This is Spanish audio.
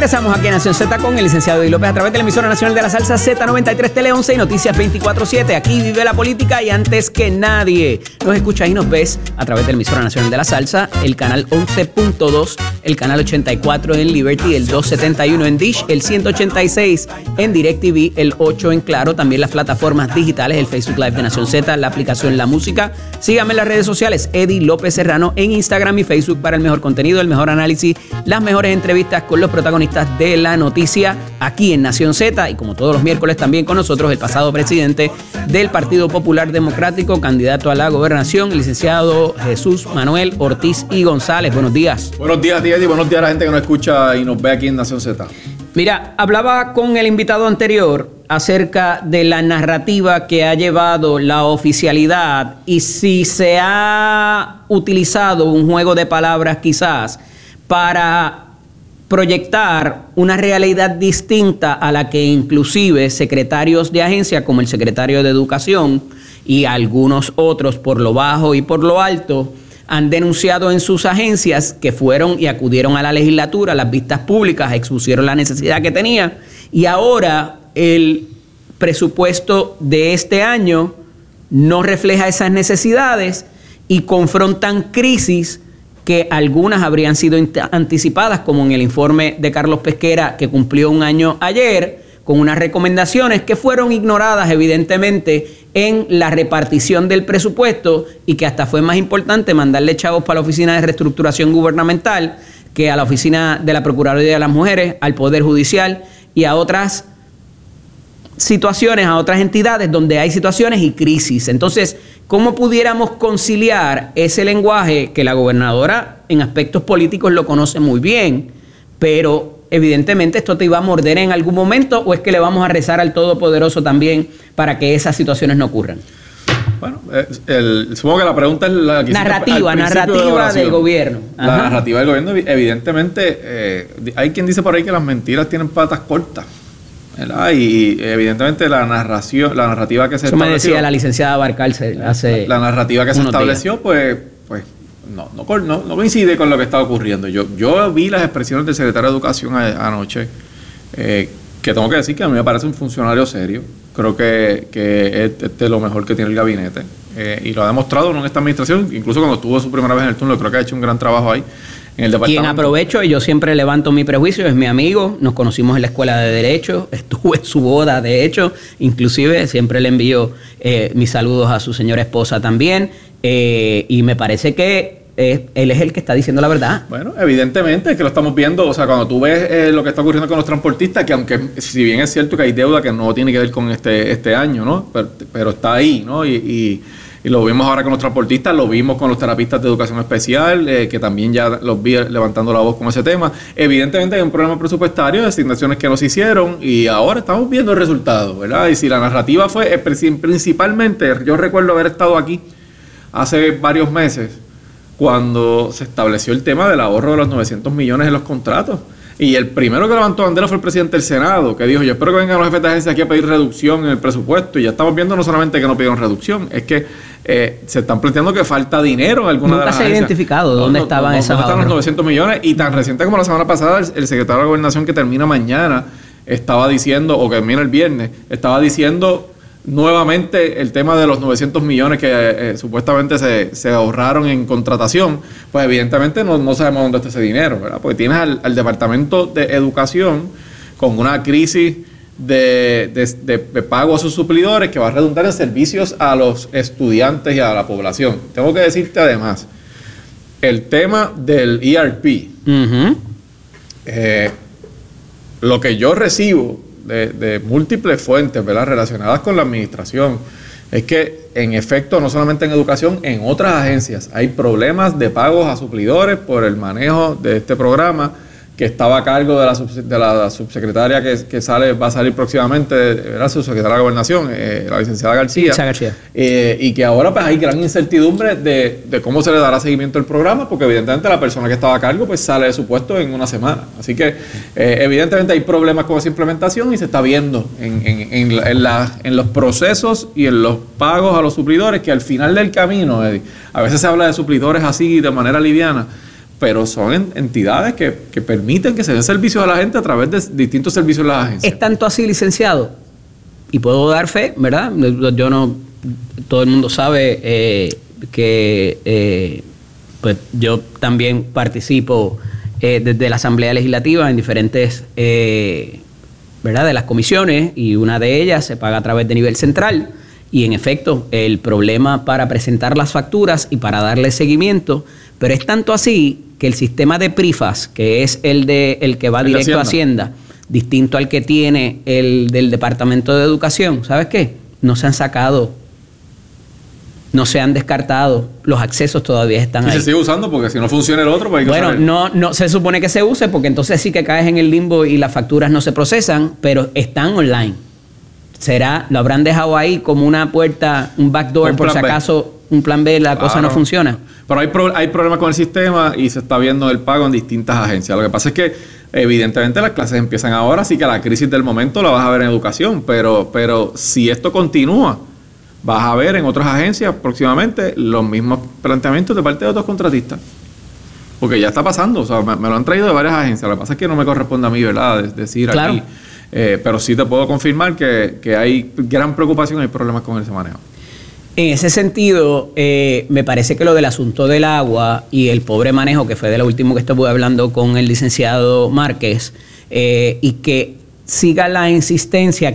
Regresamos aquí en Nación Z con el licenciado Eddie López a través de la emisora nacional de la salsa Z93 Tele 11 y Noticias 24/7. Aquí vive la política y antes que nadie nos escuchas y nos ves a través de la emisora nacional de la salsa, el canal 11.2, el canal 84 en Liberty, el 271 en Dish, el 186 en DirecTV, el 8 en Claro, también las plataformas digitales, el Facebook Live de Nación Z, la aplicación La Música. Síganme en las redes sociales, Eddie López Serrano en Instagram y Facebook para el mejor contenido, el mejor análisis, las mejores entrevistas con los protagonistas de la noticia aquí en Nación Z y como todos los miércoles también con nosotros el pasado presidente del Partido Popular Democrático, candidato a la gobernación, el licenciado Jesús Manuel Ortiz y González. Buenos días. Buenos días, Eddie, y buenos días a la gente que nos escucha y nos ve aquí en Nación Z. Mira, hablaba con el invitado anterior acerca de la narrativa que ha llevado la oficialidad y si se ha utilizado un juego de palabras quizás para proyectar una realidad distinta a la que inclusive secretarios de agencia como el secretario de Educación y algunos otros por lo bajo y por lo alto han denunciado en sus agencias que fueron y acudieron a la legislatura, a las vistas públicas, expusieron la necesidad que tenía y ahora el presupuesto de este año no refleja esas necesidades y confrontan crisis que algunas habrían sido anticipadas, como en el informe de Carlos Pesquera, que cumplió un año ayer, con unas recomendaciones que fueron ignoradas evidentemente en la repartición del presupuesto y que hasta fue más importante mandarle chavos para la Oficina de Reestructuración Gubernamental que a la Oficina de la Procuraduría de las Mujeres, al Poder Judicial y a otras situaciones, a otras entidades donde hay situaciones y crisis. Entonces, ¿cómo pudiéramos conciliar ese lenguaje que la gobernadora en aspectos políticos lo conoce muy bien, pero evidentemente esto te iba a morder en algún momento, o es que le vamos a rezar al Todopoderoso también para que esas situaciones no ocurran? Bueno, supongo que la pregunta es la que narrativa del gobierno. La narrativa del gobierno, evidentemente, hay quien dice por ahí que las mentiras tienen patas cortas, ¿verdad? Y evidentemente la narrativa que se estableció... Eso me decía la licenciada Barcalce hace... La narrativa que se estableció, pues no coincide con lo que está ocurriendo. Yo vi las expresiones del secretario de Educación anoche, que tengo que decir que a mí me parece un funcionario serio. Creo que es de lo mejor que tiene el gabinete. Y lo ha demostrado en esta administración, incluso cuando estuvo su primera vez en el turno, creo que ha hecho un gran trabajo ahí. Quien aprovecho, y yo siempre levanto mi prejuicio, es mi amigo, nos conocimos en la escuela de Derecho, estuve en su boda de hecho, inclusive siempre le envío mis saludos a su señora esposa también, y me parece que él es el que está diciendo la verdad. Bueno, evidentemente es que lo estamos viendo, o sea, cuando tú ves lo que está ocurriendo con los transportistas, que aunque si bien es cierto que hay deuda que no tiene que ver con este año, ¿no? Pero está ahí, ¿no? Y lo vimos ahora con los transportistas, lo vimos con los terapistas de educación especial, que también ya los vi levantando la voz con ese tema. Evidentemente hay un problema presupuestario de asignaciones que no se hicieron y ahora estamos viendo el resultado, ¿verdad? Y si la narrativa fue, principalmente, yo recuerdo haber estado aquí hace varios meses cuando se estableció el tema del ahorro de los 900 millones en los contratos. Y el primero que levantó bandera fue el presidente del Senado, que dijo, yo espero que vengan los jefes de agencia aquí a pedir reducción en el presupuesto. Y ya estamos viendo no solamente que no pidieron reducción, es que se están planteando que falta dinero en alguna de las agencias. Nunca se ha identificado dónde estaban esas ahorros. ¿Dónde están los 900 millones? Y tan reciente como la semana pasada, el secretario de Gobernación, que termina mañana, estaba diciendo, o que termina el viernes, estaba diciendo nuevamente el tema de los 900 millones que supuestamente se ahorraron en contratación. Pues evidentemente no sabemos dónde está ese dinero, ¿verdad? Porque tienes al Departamento de Educación con una crisis de pago a sus suplidores que va a redundar en servicios a los estudiantes y a la población. Tengo que decirte además, el tema del ERP, lo que yo recibo de múltiples fuentes, ¿verdad?, relacionadas con la administración, es que en efecto, no solamente en educación, en otras agencias hay problemas de pagos a suplidores por el manejo de este programa que estaba a cargo de la subsecretaria que va a salir próximamente, ¿verdad?, subsecretaria de Gobernación, la licenciada García. Y que ahora pues hay gran incertidumbre de cómo se le dará seguimiento al programa, porque evidentemente la persona que estaba a cargo pues sale de su puesto en una semana. Así que evidentemente hay problemas con esa implementación y se está viendo en los procesos y en los pagos a los suplidores, que al final del camino, Eddie, a veces se habla de suplidores así de manera liviana, pero son entidades que permiten que se den servicios a la gente a través de distintos servicios de las agencias. Es tanto así, licenciado, y puedo dar fe, ¿verdad? Yo no, todo el mundo sabe que pues yo también participo desde la Asamblea Legislativa en diferentes, ¿verdad?, de las comisiones, y una de ellas se paga a través de nivel central. Y en efecto, el problema para presentar las facturas y para darle seguimiento, pero es tanto así que el sistema de PRIFAS, que es el que va directo a Hacienda, distinto al que tiene el del Departamento de Educación, ¿sabes qué? No se han sacado, no se han descartado, los accesos todavía están ahí. Y se sigue usando porque si no funciona el otro, pues hay que bueno, saber. no se supone que se use porque entonces sí que caes en el limbo y las facturas no se procesan, pero están online. Lo habrán dejado ahí como una puerta, un backdoor, por si acaso un plan B, la cosa no funciona. Pero hay problemas con el sistema y se está viendo el pago en distintas agencias. Lo que pasa es que evidentemente las clases empiezan ahora, así que la crisis del momento la vas a ver en educación, pero si esto continúa, vas a ver en otras agencias próximamente los mismos planteamientos de parte de otros contratistas. Porque ya está pasando, o sea, me lo han traído de varias agencias. Lo que pasa es que no me corresponde a mí, ¿verdad?, decir claro. Aquí. Pero sí te puedo confirmar que hay gran preocupación y problemas con ese manejo. En ese sentido, me parece que lo del asunto del agua y el pobre manejo, que fue de lo último que estuve hablando con el licenciado Márquez, y que siga la insistencia